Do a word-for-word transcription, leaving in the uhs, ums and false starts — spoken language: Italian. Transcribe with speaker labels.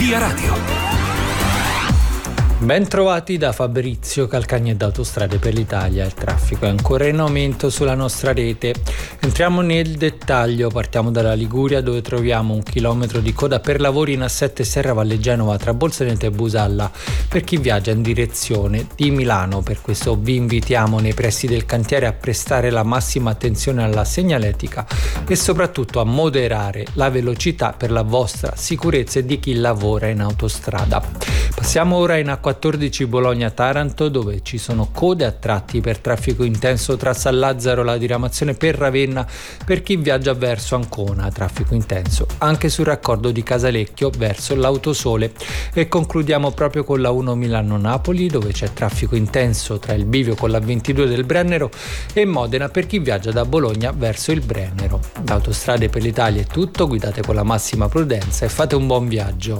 Speaker 1: Via Radio.
Speaker 2: Ben trovati da Fabrizio Calcagni e da Autostrade per l'Italia. Il traffico è ancora in aumento sulla nostra rete. Entriamo nel dettaglio, partiamo dalla Liguria, dove troviamo un chilometro di coda per lavori in A sette Serra Valle Genova tra Bolzaneto e Busalla per chi viaggia in direzione di Milano. Per questo vi invitiamo nei pressi del cantiere a prestare la massima attenzione alla segnaletica e soprattutto a moderare la velocità per la vostra sicurezza e di chi lavora in autostrada. Passiamo ora in A quattordici Bologna-Taranto, dove ci sono code a tratti per traffico intenso tra San Lazzaro, la diramazione per Ravenna per chi viaggia verso Ancona, traffico intenso anche sul raccordo di Casalecchio verso l'Autosole. E concludiamo proprio con la uno Milano-Napoli, dove c'è traffico intenso tra il bivio con la ventidue del Brennero e Modena per chi viaggia da Bologna verso il Brennero. Da Autostrade per l'Italia è tutto, guidate con la massima prudenza e fate un buon viaggio.